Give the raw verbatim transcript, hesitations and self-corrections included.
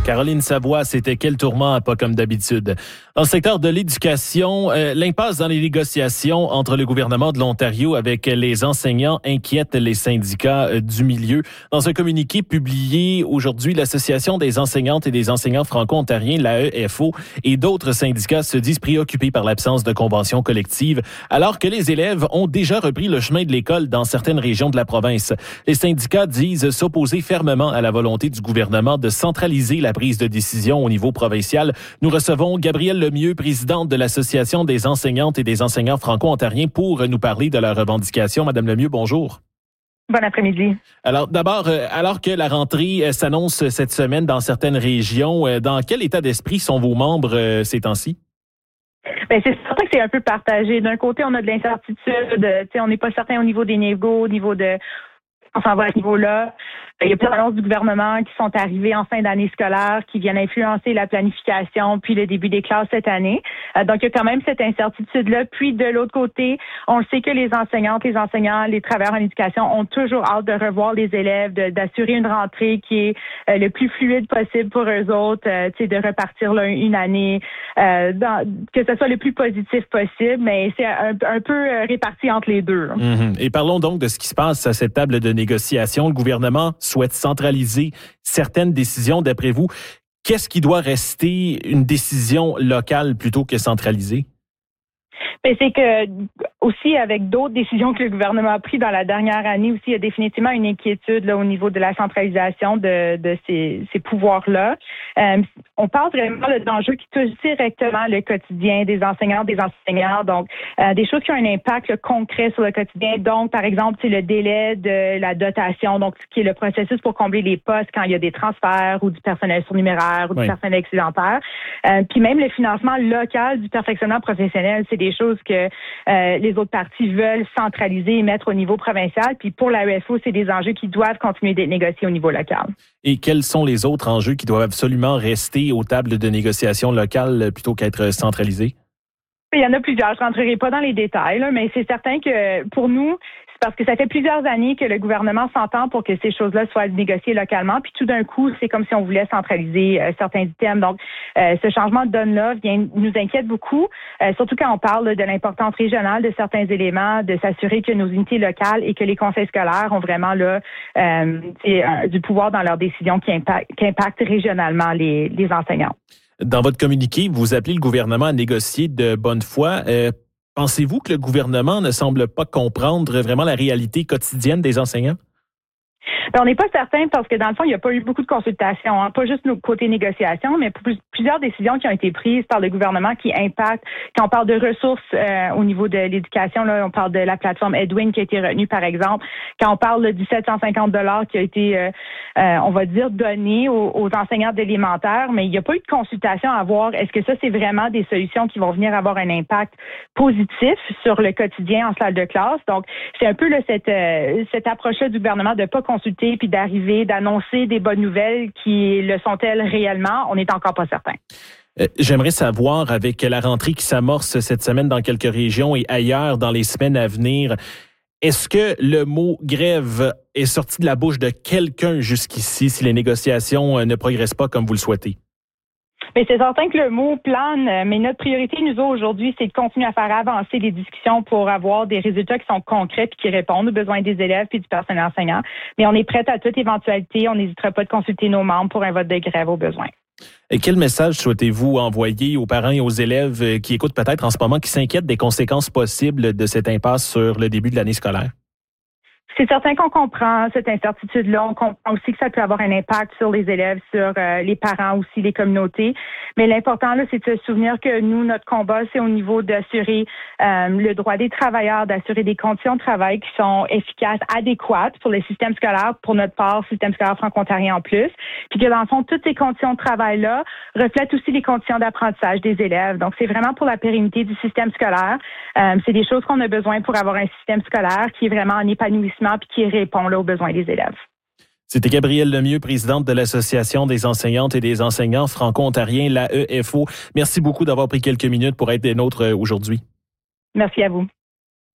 Caroline Savoie, c'était quel tourment, pas comme d'habitude. Dans le secteur de l'éducation, euh, l'impasse dans les négociations entre le gouvernement de l'Ontario avec les enseignants inquiète les syndicats euh, du milieu. Dans un communiqué publié aujourd'hui, l'Association des enseignantes et des enseignants franco-ontariens, l'A E F O, et d'autres syndicats se disent préoccupés par l'absence de convention collective, alors que les élèves ont déjà repris le chemin de l'école dans certaines régions de la province. Les syndicats disent s'opposer fermement à la volonté du gouvernement de centraliser la prise de décision au niveau provincial. Nous recevons Gabrielle Lemieux, présidente de l'Association des enseignantes et des enseignants franco-ontariens, pour nous parler de leurs revendications. Madame Lemieux, bonjour. Bon après-midi. Alors d'abord, euh, alors que la rentrée euh, s'annonce cette semaine dans certaines régions, euh, dans quel état d'esprit sont vos membres euh, ces temps-ci? Bien, c'est certain que c'est un peu partagé. D'un côté, on a de l'incertitude. On n'est pas certain au niveau des négos, au niveau de... On s'en va à ce niveau-là. Il y a plein d'annonces du gouvernement qui sont arrivées en fin d'année scolaire, qui viennent influencer la planification puis le début des classes cette année. Euh, donc, il y a quand même cette incertitude-là. Puis, de l'autre côté, on le sait que les enseignantes, les enseignants, les travailleurs en éducation ont toujours hâte de revoir les élèves, de, d'assurer une rentrée qui est euh, le plus fluide possible pour eux autres, euh, tu sais, de repartir là, une année, euh, dans, que ce soit le plus positif possible, mais c'est un, un peu réparti entre les deux. Mm-hmm. Et parlons donc de ce qui se passe à cette table de négociation. Le gouvernement souhaite centraliser certaines décisions. D'après vous, qu'est-ce qui doit rester une décision locale plutôt que centralisée? Bien, c'est que aussi avec d'autres décisions que le gouvernement a prises dans la dernière année aussi, il y a définitivement une inquiétude là, au niveau de la centralisation de, de ces, ces pouvoirs-là. Euh, on parle vraiment là, d'enjeux qui touchent directement le quotidien des enseignants, des enseignants, donc euh, des choses qui ont un impact là, concret sur le quotidien. Donc, par exemple, c'est le délai de la dotation, donc ce qui est le processus pour combler les postes quand il y a des transferts ou du personnel surnuméraire ou du oui. personnel excédentaire. Euh, puis même le financement local du perfectionnement professionnel, c'est des choses que euh, les autres parties veulent centraliser et mettre au niveau provincial. Puis pour l'A E F O, c'est des enjeux qui doivent continuer d'être négociés au niveau local. Et quels sont les autres enjeux qui doivent absolument rester aux tables de négociation locales plutôt qu'être centralisés? Il y en a plusieurs. Je ne rentrerai pas dans les détails, là, mais c'est certain que pour nous, c'est parce que ça fait plusieurs années que le gouvernement s'entend pour que ces choses-là soient négociées localement. Puis tout d'un coup, c'est comme si on voulait centraliser euh, certains items. Donc, euh, ce changement de donne-là vient, nous inquiète beaucoup, euh, surtout quand on parle de l'importance régionale de certains éléments, de s'assurer que nos unités locales et que les conseils scolaires ont vraiment là euh, euh, du pouvoir dans leurs décisions qui impactent, qui impactent régionalement les, les enseignants. Dans votre communiqué, vous appelez le gouvernement à négocier de bonne foi. Euh, pensez-vous que le gouvernement ne semble pas comprendre vraiment la réalité quotidienne des enseignants? Bien, on n'est pas certain parce que dans le fond, il n'y a pas eu beaucoup de consultations, hein, pas juste nos côtés négociations, mais plus, plusieurs décisions qui ont été prises par le gouvernement qui impactent. Quand on parle de ressources euh, au niveau de l'éducation, là, on parle de la plateforme Edwin qui a été retenue, par exemple. Quand on parle de dix-sept cent cinquante dollars qui a été, euh, euh, on va dire, donné aux, aux enseignants d'élémentaire, mais il n'y a pas eu de consultation à voir. Est-ce que ça, c'est vraiment des solutions qui vont venir avoir un impact positif sur le quotidien en salle de classe? Donc, c'est un peu là, cette, euh, cette approche-là du gouvernement de ne pas consulter puis d'arriver, d'annoncer des bonnes nouvelles qui le sont-elles réellement? On n'est encore pas certain. Euh, j'aimerais savoir, avec la rentrée qui s'amorce cette semaine dans quelques régions et ailleurs dans les semaines à venir, est-ce que le mot grève est sorti de la bouche de quelqu'un jusqu'ici si les négociations ne progressent pas comme vous le souhaitez? Mais c'est certain que le mot plane, mais notre priorité, nous aujourd'hui, c'est de continuer à faire avancer les discussions pour avoir des résultats qui sont concrets et qui répondent aux besoins des élèves et du personnel enseignant. Mais on est prêt à toute éventualité. On n'hésitera pas de consulter nos membres pour un vote de grève au besoin. Et quel message souhaitez-vous envoyer aux parents et aux élèves qui écoutent peut-être en ce moment, qui s'inquiètent des conséquences possibles de cette impasse sur le début de l'année scolaire? C'est certain qu'on comprend cette incertitude-là. On comprend aussi que ça peut avoir un impact sur les élèves, sur euh, les parents aussi, les communautés. Mais l'important, là, c'est de se souvenir que nous, notre combat, c'est au niveau d'assurer euh, le droit des travailleurs, d'assurer des conditions de travail qui sont efficaces, adéquates pour le système scolaire, pour notre part, système scolaire franco-ontarien en plus. Puis que dans le fond, toutes ces conditions de travail-là reflètent aussi les conditions d'apprentissage des élèves. Donc, c'est vraiment pour la pérennité du système scolaire. Euh, c'est des choses qu'on a besoin pour avoir un système scolaire qui est vraiment en épanouissement puis qui répond là, aux besoins des élèves. C'était Gabrielle Lemieux, présidente de l'Association des enseignantes et des enseignants franco-ontariens, l'A E F O. Merci beaucoup d'avoir pris quelques minutes pour être des nôtres aujourd'hui. Merci à vous.